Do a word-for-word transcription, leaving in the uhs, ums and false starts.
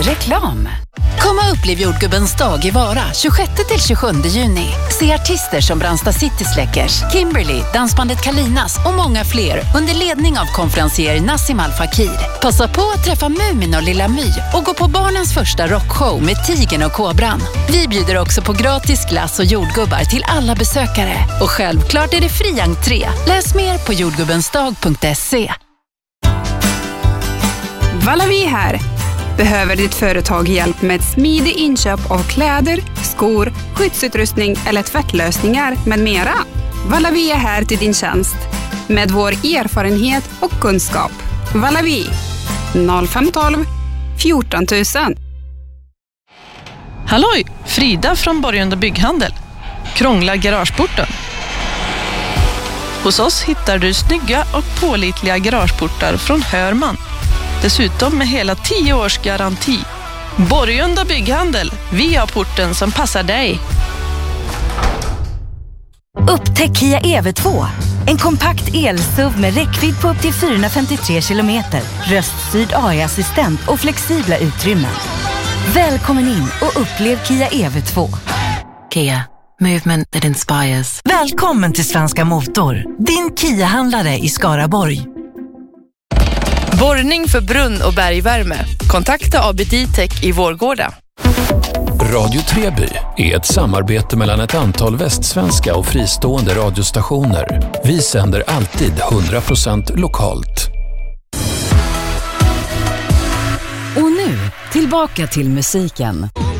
Reklam. Kom och upplev jordgubbens dag i Vara tjugosjätte till tjugosjunde juni. Se artister som Brandsta City Släckers, Kimberly, dansbandet Kalinas och många fler under ledning av konferencier Nassim Al Fakir. Passa på att träffa Mumin och Lilla My och gå på barnens första rockshow med Tigern och Kobran. Vi bjuder också på gratis glass och jordgubbar till alla besökare. Och självklart är det fri entré. Läs mer på jordgubbensdag punkt se. Valavi här. Behöver ditt företag hjälp med ett smidigt inköp av kläder, skor, skyddsutrustning eller tvättlösningar med mera? Valavi är här till din tjänst med vår erfarenhet och kunskap. Valavi noll fem ett två fjorton tusen. Halloj, Frida från Borgunda Bygghandel. Krångla garageporten. Hos oss hittar du snygga och pålitliga garageportar från Hörman. Dessutom med hela tio års garanti. Borgunda Bygghandel. Vi har porten som passar dig. Upptäck Kia E V två. En kompakt el-S U V med räckvidd på upp till fyrahundrafemtiotre kilometer. Röststyrd A I-assistent och flexibla utrymmen. Välkommen in och upplev Kia E V två. Kia. Movement that inspires. Välkommen till Svenska Motor. Din Kia-handlare i Skaraborg. Borrning för brunn- och bergvärme. Kontakta A B D Tech i Vårgårda. Radio Treby är ett samarbete mellan ett antal västsvenska och fristående radiostationer. Vi sänder alltid hundra procent lokalt. Och nu, tillbaka till musiken.